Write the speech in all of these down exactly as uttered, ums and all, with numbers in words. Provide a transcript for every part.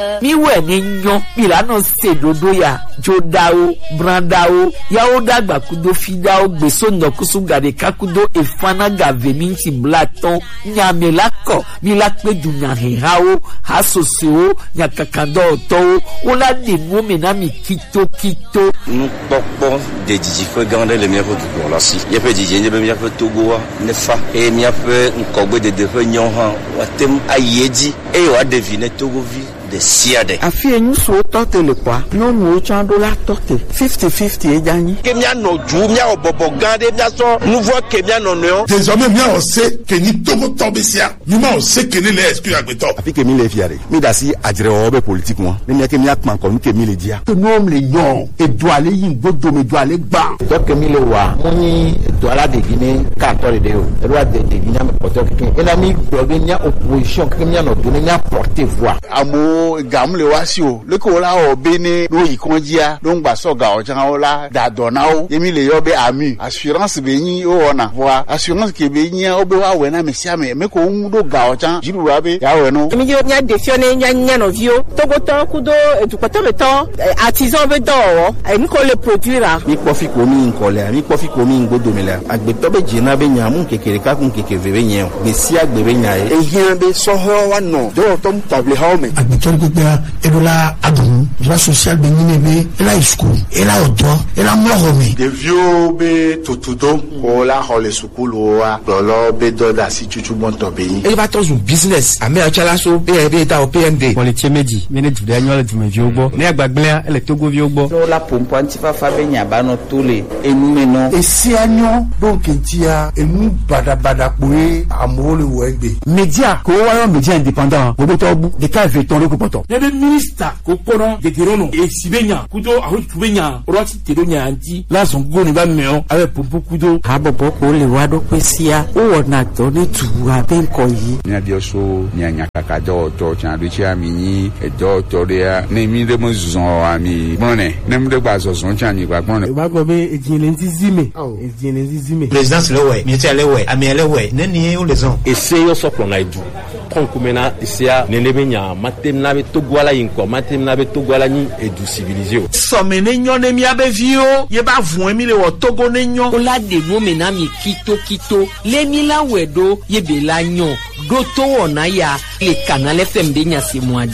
mi we ni nyo mi la no se dodo ya jodao brandao ya o dagba kudo fidao gbeso nokusu gade kakudo efana gave minti blaton nyame lako mi la pe dunya hao hasoseo nya kakando to o la de mo mena mi kito kito nous pokpo de dijifo gande le miafo ko la si ya pe dijje be miafo togo ne fa e miafo nkogbe de de fe nyon han watem ayeji e wa devine togo vi de siade afi enyu so tote le kwa no mo chando la tote fifty fifty e jani ke mia no ju mia obobo gande mia so nouveau ke mia no no désormais mia on sait que ni togo tobesia ni ma on sait que ni les excuse agbeto afi ke mi le fiare mi da si adire obe politique mo ni mia ke mia kman ko ni ke mi le dia que nom le yon et doit aller yin bodo me doit aller gba to ke mi le wa mo ni doit la de Guinée ka to de o e doit de Guinée me poto ke e na mi bloguer nya opposition ke mia no donner nya porter voix amo gamle wasio le ko la o bene no ikonjia don gba so ga o jan o la da donao yemi le yo be ami assurance be yin o ona wa assurance ke be yin o be wa we na me sia me me ko do ga o jan jiru wa be ya we no mi yo nya defione nya nya no vio togo to kudo edukato me to artisan be do o en ko le produire mi ko fi ko mi nko le mi ko fi ko mi ngodo me le agbe to be jina be nya mu kekere ka kun kekere be yen be si agbe be nya e hin be so ho wa no do to table ha me agbe to edola adun la social be ni be ela school ela odo ela mohome de vieux be totudo ko la hole school wa dolo be do da si chuchu bon to be e ba to business ame achala so be be ta o P N D politie meji manage de annual du meji ogbo ne agbagble ele togo vi ogbo so la pompo antifa fa be nya ba no tole enu me no e si anyo donc ntia enu bada bada poe amole wo egbe media ko wa media indépendant go to bu de ka ve ton le ko poto le ministre ko pono de gerono e sibenya kudo ahu tubenya roti tedonya anti la son go ni ba meo ave pompo kudo abobo ko le wa do pesia o wona to ni tu abe ko yi nya bi so nya nya kaka do to chan do chi ami ni e do to dia ne mi de mo zon ami bone ne mi de gba zo zon chan ni gba bone ba go be ejin nti zime ejin nti zime présidence le we ministère le we ami le we ne ni o le zon e se yo so pro na idu konkumena isia nenebenya matemna be togwala yinko matemna be togwala ni edu civilisé so menenyo ne mi abevio ye ba vun mi le wo togo nenyo o la de no mena mi kito kito le mi la wedo ye be la nyo do to wona ya le canal F M de nya se moaji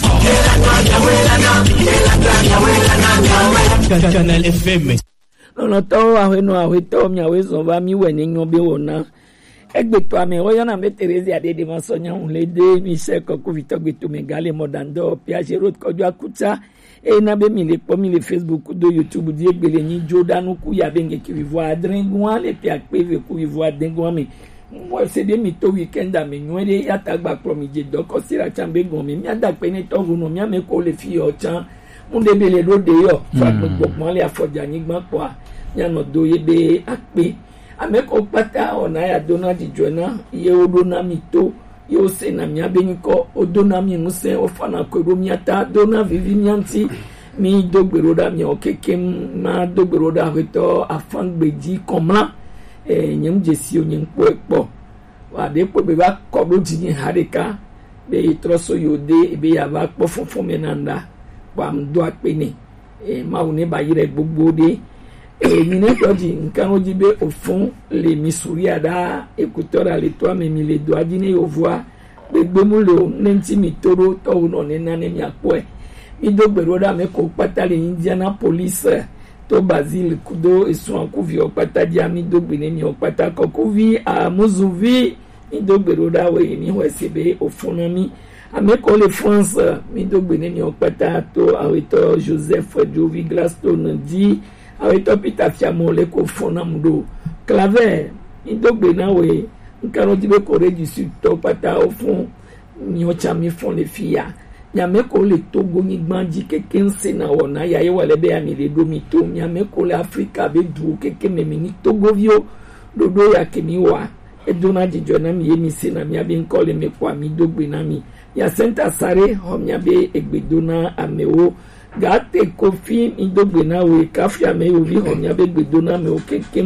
canal F M no no to awe no awe to mi awe so ba mi we nenyo be wona egbeto ame oyo na me Teresa Adede Masonya unlede mi se ko vito gbeto me gale modando piaje road ko jo akuta e na be mi le po mi le Facebook do YouTube di egbele ni Jordan ku ya benge ki vivo adringwa le pi akpe ku vivo adringwa mi mo se de mi to weekend ame nwede ya tagba pro mi je do ko sira chambe gon mi mi ada pe ni to no mi ame ko le fi o chan mu de be le do de yo fa gbogbo mo le afoja ni gbon po a ya no do ye be akpe ameko pata ona ya dona di jona ye odona mito yo se na mia beniko odona mi muse ofana ko mi ata dona vivi nyanti mi dogberoda mi okeke ma dogberoda reto afan gbeji komla e nyem jesi onyen poepo wa de po be ba ko do ji harika be troso yode be ya ba po fofo menanda wa mdo apeni e ma une ba yire gbogbo de e ni ne doji nkan ojibe ofun le misuri ada écouteur à l'étoile mais mi le doit dîner au voix gbegbe mu le nenti mi toro to no ne na ne mi apo e mi do gbero da me ko pata le Indianapolis to Basile kudo esu an ku vi o pata di ami do gbe ne mi o pata ko ku vi a Mozuvi mi do gbero da we ni ho sebe ofun mi ameko le France mi do gbe ne mi o pata to awito Joseph Jovi Glaston di awito Peter Fiamole ko fona mudo claver indogbe na we nkaro dibe ko register to pata ofun ni o chami fon le fia nyame ko le Togo ni gbanji keke nse na wona ya ye wale be ami le domi to nyame ko le Africa be du keke memi ni Togo vio dodo ya kemi wa e dona di jona mi yemi se na mi abi nko le me kwa mi dogbe na mi ya senta sare ho mi abi egbedona ameo gate kofi indogbe na we kafia me ovi ho mi abi egbedona me o keke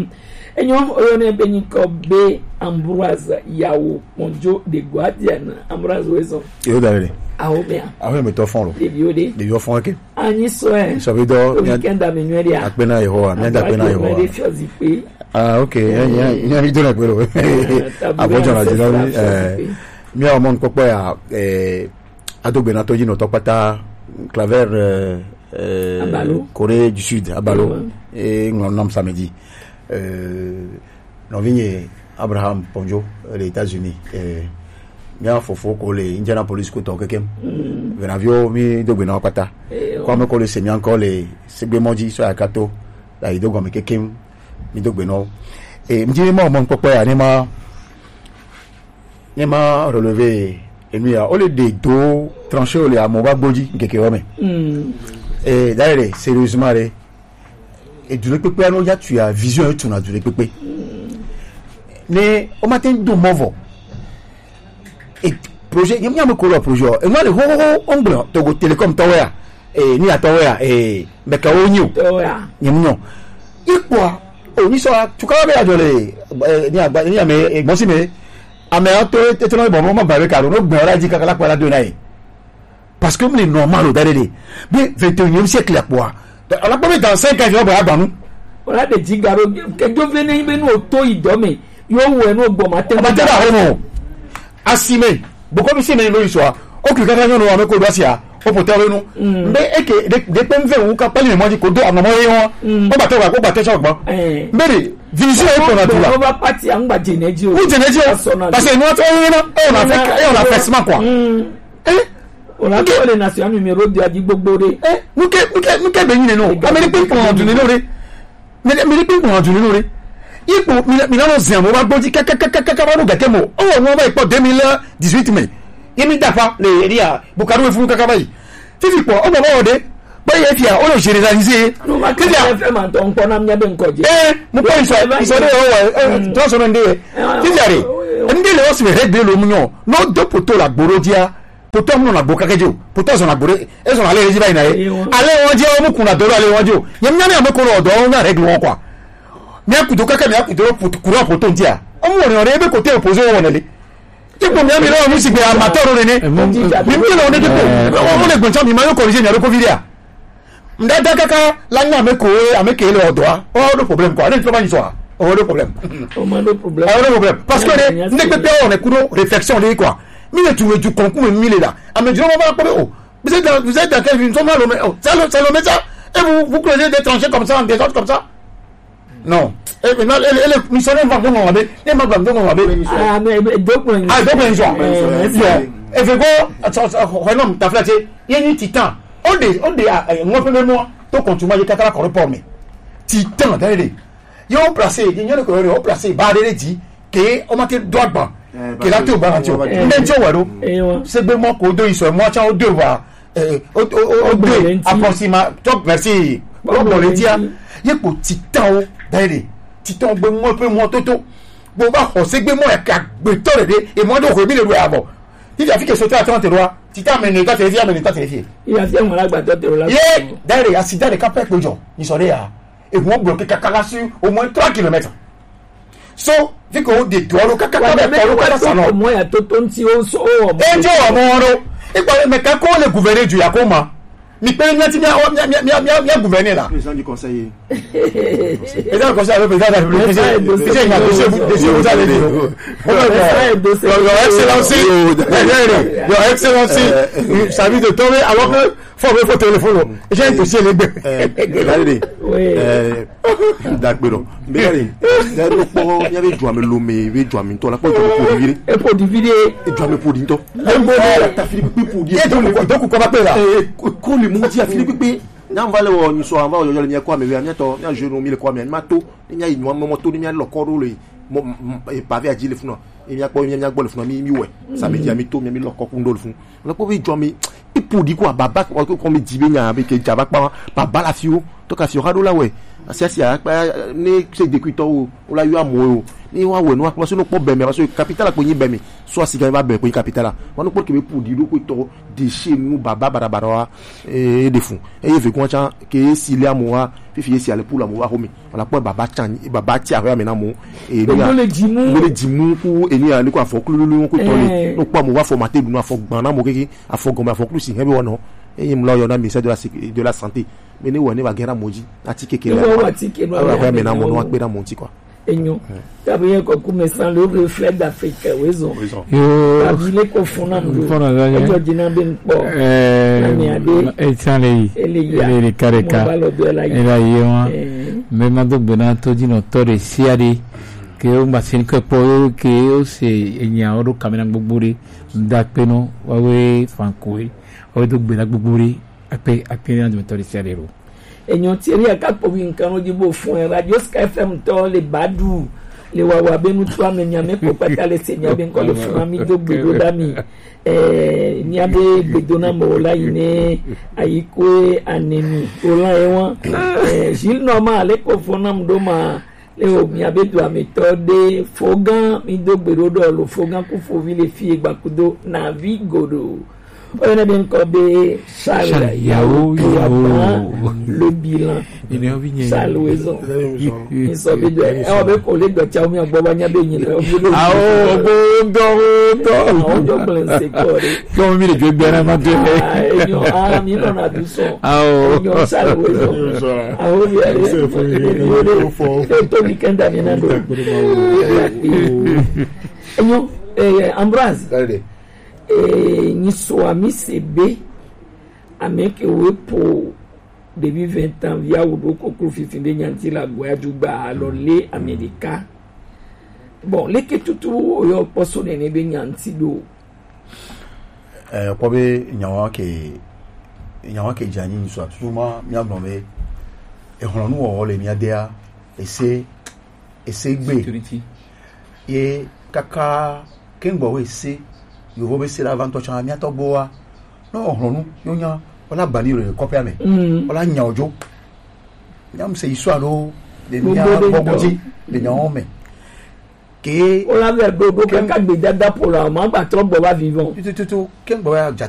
Enyo oyone benyi ko be Ambroise yawo monjo de Guardian Ambroise weso. Yo dalele. Awo me. Awo me to fon lo. De biode. De yo fon ke. Ani so e. So bi do weekend am nwere a. Akpena yeho, mi da akpena yeho. Ah okay, ya ya mi do na pelo. Abojo na jina eh mi o mon popo ya eh adogbe na to jino to pata claver euh euh Corée du Sud Abalo et ngom samedi. Euh non vigne Abraham Ponjo les États-Unis eh bien fofo ko le Indianapolis ko to kekem venavio mi dogbe na pata comme ko le semi encore les segbe moji so akato la idogo me kekem mi dogbe no et mi di mo mon popo ya ni ma ni ma relever et lui a au lieu de dos tranché au lieu à mon bagboji keke ome et d'ailleurs sérieusement et du pépé no ya tu as vision tu na du pépé mais au matin do movo et projet il y a me ko projet et moi le ho ho onglo Togo Telecom tower et ni atower et meka onyu nyimno ikwa oni so tu ka be adole ni agba ni ame egbosi me ame ato eteno bo mo ba be karo no gbe ora ji kakala pa la do nai parce que c'est normal au dernier mais vingt et unième siècle à quoi ala pa dans cinq ans je ba agba ora de jigaro ke governor ibe no to idome yo wo no gbo ma te ba te ba ho asime boko bi sime lo iso o ki kaka nyo wa me ko do asia o po te no be eke de pe nve wu ka pali me mo ji ko do amamo ye won o ba te wa ko ba te so gbo be vision e ko na do la o ba party an gba jeneji o jeneji o parce que no to yin na e na fe e na fe sma kwa eh ona ko le nation numéro deux adi gbogbo re eh nuke nuke nuke be yin no american pon odun ni lore american pon odun ni lore ipo mi na no zan mo ba gboji kakakakaka ba no gete mo o won ba ipo deux mille dix-huit mai yemi dafa le ria bukaru e fun kakaba yi fifi po o bo bo de ba ye fia o le généraliser no ma ke ya fe ma ton ko na mnya be nkoje eh mo ko iso iso de o to so nde fifi are ndi le o se rede lo munyo no do poto la gborodia poto mu na gboka kejo poto so na gbore e so na le jiba ina e ale won je o mu kun na do ale won jo yemi na me ko ro do na rede won kwa mi akudo kaka mi akudo kuro poto ntia o mu ore ore be ko te opposé won le tipo mi ami lo mu si gbe amateur re ne mi mi lo ne tipo o mu le gbon chan mi ma yo corriger ni aro covid ya ndada kaka la na me ko ame ke le odo a o no problem ko ani to ba ni so a o no problem o ma no problem o no problem parce que ne pe pe on e kuro réflexion de quoi mi le tu du concours mi le là ame jo ba ko o vous êtes dans, vous êtes dans quel film so ma lo me oh ça le ça le met ça et vous vous creusez des tranchées comme ça en des autres comme ça non eh mais elle elle missionnaire va donc on va et ma donc on va ah mais donc ah donc on joue et fait quoi renom ta flatte yeni titan on des on des moi premier mois to continue je kakala ko report me titan derrière yo placé il y a le ko yo placé ba derrière dit que on m'a droit ban que la to ba ti o mais ti o wero c'est be mo ko do iso mo cha o do wa eh o o do approximativement top merci o bo le dia ye ko titan o derrière titan gbe mo pe mo toto bo ba ho se gbe mo e ka gbe to re de e mo do ko bi le ru abo ti ja fi ke so ta trente roi titan me ne ta te fi me ne ta te fi ya fi mo la gba to te ro la ye derrière accident de cap pejo ni so re ya e mo bloquer kakala sur au moins trois kilomètres so vi ko de to ro kakala be to ro kala sano mo ya toto nti o so o e jo mo ro e pa me ka ko le gouverner du yakoma mi pe nyati mi mi mi mi gouverner là président du conseil président du conseil président de la République c'est il a dossier dossier vous allez dire your excellency your excellency ça veut de tomber alors que faut me faut téléphone j'ai un dossier les gbe regardez euh d'accord mais regardez le po il y avait joie me lomé vi joie mi to la po to vivre e po di vivre e joie me po di to e bo ta Philippe pour dire donc donc ko ba pe là ko le mo di a Philippe pe na mva le wo ni so ava yo yo le mi kwa me mi to mi jeune mi le kwa me ma to ni ya inu mo to ni mi lo koro le mo e pa ve aji le fun no e mi apo mi mi agbo le fun mi mi we sa me di mi to mi mi lo kokun do le fun lo po vi jo mi ipo di quoi baba ko me dibe nya avec jaba pa baba la fio to ka fio rado la we asi asi pa ni se de kuito o la yo amo ni wa we no wa so no po be me so capital ko yin be me so asi ga ba be ko capital wa no po ke be po di do ko to de chez nous baba barabara wa e de fun e ye fe ko chan ke si le amo wa fi fi si ale pour la mo wa homi on po baba chan baba ti awe me na mo e ni le dimu le dimu ku e ni ani ko afo kululu ko to le no po mo wa formater no afo gban na mo keke afo goma afo klusi he be wono e yim lo yo na ministère de la de la santé mais ni woni ba gera moji ati keke la wa ti ke no wa me na mo no pe na mo ti quoi enyo tabiye ko kuma san le reflet d'Afrique wezo yo tabile ko fona ndo ejo jina ben po eh e chale ele kareka era yo me mando benato jino tore siari que o masin ko po que o se enya oru kamera gbogbori ndapeno wawe fankoi o do gbena gbogbori ape ape na de tore siari ro enyo tiri akapo winkan ojibo fun radio Sky F M to le badu le wawa benu to amenya me ko pata le senya ben ko le fun mi do gbedo dami eh ni abe gbedo na mo la ine ayiko anemi ola ewon eh jil normal le ko fonam do ma le o mi abe do ametode fogan mi do gbedo do lo fogan ku fo vi le fi egbakudo na vigodo on a bien codé Charles Yao Yao le bilan Salouezon ils sont bien on va coller de Tchao mi agboba nya be yin ah oh bon don don on do c'est quoi comme mi le je bien ma de ah mi non a du son ah oh Salouezon ah oh bien c'est tout weekend à bien ando et Ambroise et ni soit mis C B avec we pour depuis vingt ans via ou ko ko fi fin de nyanti la goya juba alors les américains bon les que tout yo poso ne be nyanti do eh ko be nyawa ke nyawa ke jani ni soit souvent mi agbo me e hono wo le mi adea ese ese gbe e kaka kengbo we se yo be se la vanto cha mi atoboa no hono yo nya ola bali re kopia me ola nya ojo nyam se iso alo de nya bogoji de nya ome ke ola be dodo kaka gbe dada pour la ma gba to bo ba vivant tutu kengbo ya